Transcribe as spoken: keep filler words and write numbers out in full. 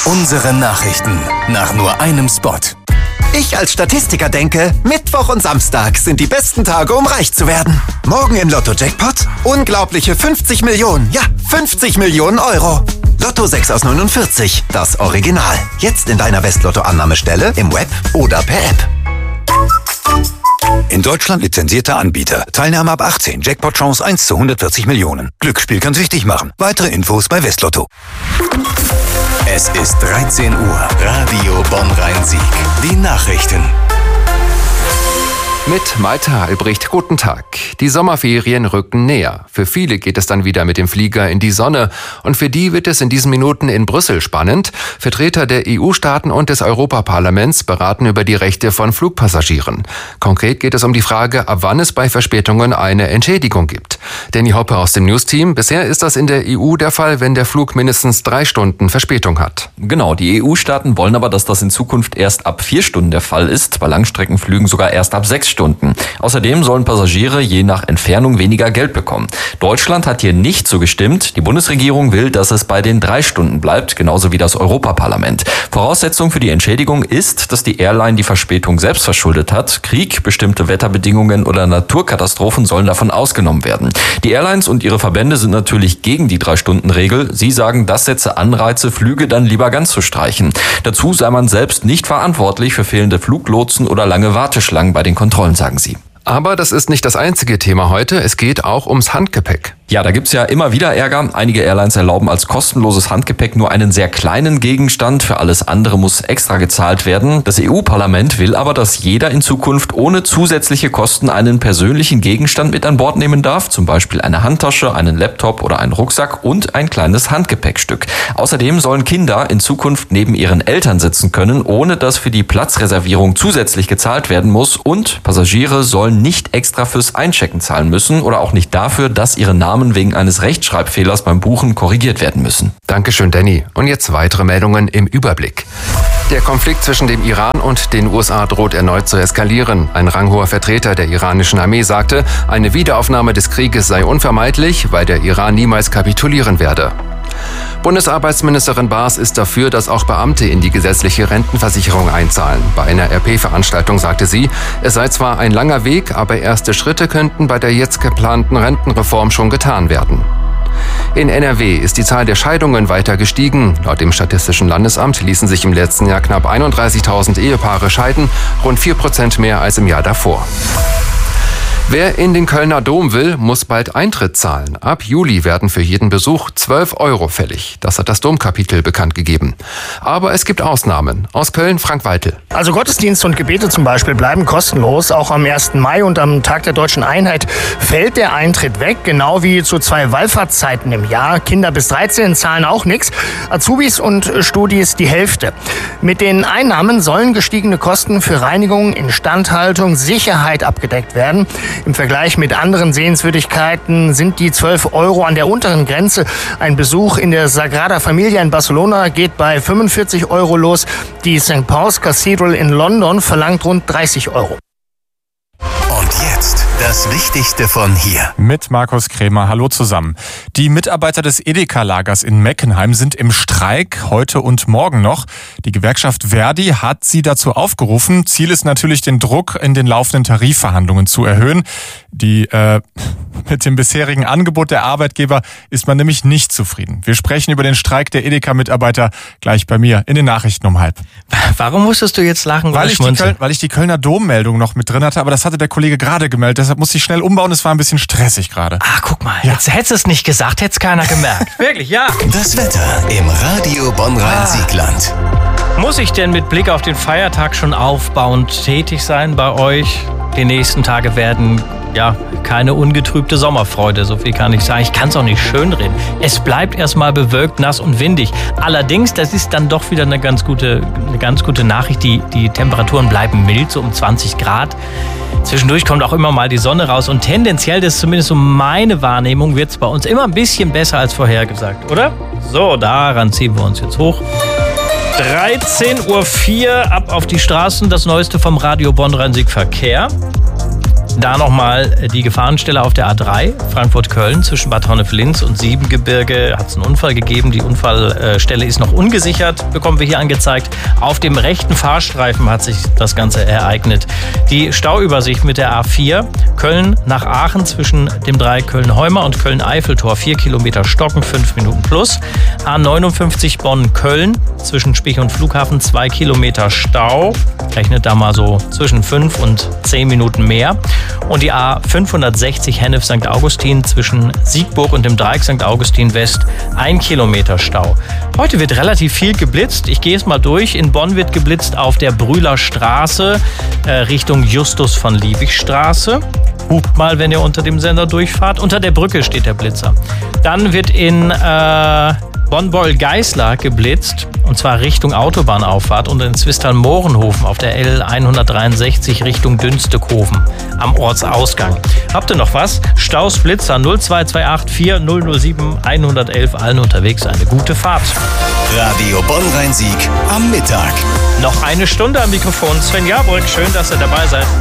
Unsere Nachrichten nach nur einem Spot. Ich als Statistiker denke, Mittwoch und Samstag sind die besten Tage, um reich zu werden. Morgen im Lotto-Jackpot unglaubliche fünfzig Millionen, ja, fünfzig Millionen Euro. Lotto sechs aus neunundvierzig, das Original. Jetzt in deiner Westlotto-Annahmestelle, im Web oder per App. In Deutschland lizenzierter Anbieter. Teilnahme ab achtzehn. Jackpot-Chance eins zu hundertvierzig Millionen. Glücksspiel kann süchtig machen. Weitere Infos bei Westlotto. Es ist dreizehn Uhr. Radio Bonn-Rhein-Sieg. Die Nachrichten. Mit Maita Albrecht, guten Tag. Die Sommerferien rücken näher. Für viele geht es dann wieder mit dem Flieger in die Sonne. Und für die wird es in diesen Minuten in Brüssel spannend. Vertreter der E U-Staaten und des Europaparlaments beraten über die Rechte von Flugpassagieren. Konkret geht es um die Frage, ab wann es bei Verspätungen eine Entschädigung gibt. Danny Hoppe aus dem News-Team. Bisher ist das in der E U der Fall, wenn der Flug mindestens drei Stunden Verspätung hat. Genau, die E U-Staaten wollen aber, dass das in Zukunft erst ab vier Stunden der Fall ist. Bei Langstreckenflügen sogar erst ab sechs Stunden. Außerdem sollen Passagiere je nach Entfernung weniger Geld bekommen. Deutschland hat hier nicht so gestimmt. Die Bundesregierung will, dass es bei den drei Stunden bleibt, genauso wie das Europaparlament. Voraussetzung für die Entschädigung ist, dass die Airline die Verspätung selbst verschuldet hat. Krieg, bestimmte Wetterbedingungen oder Naturkatastrophen sollen davon ausgenommen werden. Die Airlines und ihre Verbände sind natürlich gegen die Drei-Stunden-Regel. Sie sagen, das setze Anreize, Flüge dann lieber ganz zu streichen. Dazu sei man selbst nicht verantwortlich für fehlende Fluglotsen oder lange Warteschlangen bei den Kontrollen, sagen sie. Aber das ist nicht das einzige Thema heute. Es geht auch ums Handgepäck. Ja, da gibt's ja immer wieder Ärger. Einige Airlines erlauben als kostenloses Handgepäck nur einen sehr kleinen Gegenstand. Für alles andere muss extra gezahlt werden. Das E U-Parlament will aber, dass jeder in Zukunft ohne zusätzliche Kosten einen persönlichen Gegenstand mit an Bord nehmen darf. Zum Beispiel eine Handtasche, einen Laptop oder einen Rucksack und ein kleines Handgepäckstück. Außerdem sollen Kinder in Zukunft neben ihren Eltern sitzen können, ohne dass für die Platzreservierung zusätzlich gezahlt werden muss. Und Passagiere sollen nicht extra fürs Einchecken zahlen müssen oder auch nicht dafür, dass ihre Namen wegen eines Rechtschreibfehlers beim Buchen korrigiert werden müssen. Dankeschön, Danny. Und jetzt weitere Meldungen im Überblick. Der Konflikt zwischen dem Iran und den U S A droht erneut zu eskalieren. Ein ranghoher Vertreter der iranischen Armee sagte, eine Wiederaufnahme des Krieges sei unvermeidlich, weil der Iran niemals kapitulieren werde. Bundesarbeitsministerin Baas ist dafür, dass auch Beamte in die gesetzliche Rentenversicherung einzahlen. Bei einer R P-Veranstaltung sagte sie, es sei zwar ein langer Weg, aber erste Schritte könnten bei der jetzt geplanten Rentenreform schon getan werden. In N R W ist die Zahl der Scheidungen weiter gestiegen. Laut dem Statistischen Landesamt ließen sich im letzten Jahr knapp einunddreißigtausend Ehepaare scheiden, rund vier Prozent mehr als im Jahr davor. Wer in den Kölner Dom will, muss bald Eintritt zahlen. Ab Juli werden für jeden Besuch zwölf Euro fällig. Das hat das Domkapitel bekannt gegeben. Aber es gibt Ausnahmen. Aus Köln, Frank Weitel. Also Gottesdienste und Gebete zum Beispiel bleiben kostenlos. Auch am ersten Mai und am Tag der Deutschen Einheit fällt der Eintritt weg. Genau wie zu zwei Wallfahrtszeiten im Jahr. Kinder bis dreizehn zahlen auch nichts. Azubis und Studis die Hälfte. Mit den Einnahmen sollen gestiegene Kosten für Reinigung, Instandhaltung, Sicherheit abgedeckt werden. Im Vergleich mit anderen Sehenswürdigkeiten sind die zwölf Euro an der unteren Grenze. Ein Besuch in der Sagrada Familia in Barcelona geht bei fünfundvierzig Euro los. Die Sankt Paul's Cathedral in London verlangt rund dreißig Euro. Und jetzt das Wichtigste von hier. Mit Markus Krämer. Hallo zusammen. Die Mitarbeiter des Edeka-Lagers in Meckenheim sind im Streik, heute und morgen noch. Die Gewerkschaft Verdi hat sie dazu aufgerufen. Ziel ist natürlich, den Druck in den laufenden Tarifverhandlungen zu erhöhen. Die äh, mit dem bisherigen Angebot der Arbeitgeber ist man nämlich nicht zufrieden. Wir sprechen über den Streik der Edeka-Mitarbeiter gleich bei mir in den Nachrichten um halb. Warum musstest du jetzt lachen? Weil ich, die Köln, weil ich die Kölner Dom-Meldung noch mit drin hatte, aber das hatte der Kollege gerade gemeldet. Deshalb musste ich schnell umbauen. Es war ein bisschen stressig gerade. Ah, guck mal. Ja. Jetzt hättest du es nicht gesagt, hätte es keiner gemerkt. Wirklich, ja. Das Wetter im Radio Bonn-Rhein-Siegland. Muss ich denn mit Blick auf den Feiertag schon aufbauend tätig sein bei euch? Die nächsten Tage werden ja keine ungetrübte Sommerfreude, so viel kann ich sagen. Ich kann es auch nicht schönreden. Es bleibt erstmal bewölkt, nass und windig. Allerdings, das ist dann doch wieder eine ganz gute, eine ganz gute Nachricht. Die, die Temperaturen bleiben mild, so um zwanzig Grad. Zwischendurch kommt auch immer mal die Sonne raus. Und tendenziell, das ist zumindest so meine Wahrnehmung, wird es bei uns immer ein bisschen besser als vorhergesagt, oder? So, daran ziehen wir uns jetzt hoch. dreizehn Uhr vier, ab auf die Straßen, das Neueste vom Radio Bonn-Rhein-Sieg Verkehr. Da nochmal die Gefahrenstelle auf der A drei, Frankfurt-Köln, zwischen Bad Honnef-Linz und Siebengebirge hat es einen Unfall gegeben. Die Unfallstelle ist noch ungesichert, bekommen wir hier angezeigt. Auf dem rechten Fahrstreifen hat sich das Ganze ereignet. Die Stauübersicht mit der A vier, Köln nach Aachen zwischen dem Dreieck Köln-Heumer und Köln-Eiffeltor, vier Kilometer Stocken, fünf Minuten plus. A neunundfünfzig Bonn-Köln zwischen Spich und Flughafen, zwei Kilometer Stau. Rechnet da mal so zwischen fünf und zehn Minuten mehr. Und die A fünfhundertsechzig Hennef-Sankt Augustin zwischen Siegburg und dem Dreieck Sankt Augustin West, ein Kilometer Stau. Heute wird relativ viel geblitzt. Ich gehe es mal durch. In Bonn wird geblitzt auf der Brühler Straße äh, Richtung Justus von Liebig Straße. Hupt mal, wenn ihr unter dem Sender durchfahrt. Unter der Brücke steht der Blitzer. Dann wird in äh, Bonn-Beul-Geißler geblitzt, und zwar Richtung Autobahnauffahrt und in Zwistal-Mohrenhofen auf der L hundertdreiundsechzig Richtung Dünstekofen am Ortsausgang. Habt ihr noch was? Staus, Blitzer null zwei zwei acht vier null null sieben eins eins eins, allen unterwegs eine gute Fahrt. Radio Bonn-Rhein-Sieg am Mittag. Noch eine Stunde am Mikrofon. Sven Jabrik, schön, dass ihr dabei seid.